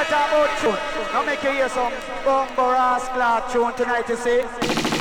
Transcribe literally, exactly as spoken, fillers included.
talk about tune. Now make you hear some Bumbo Rascal tune tonight, you see.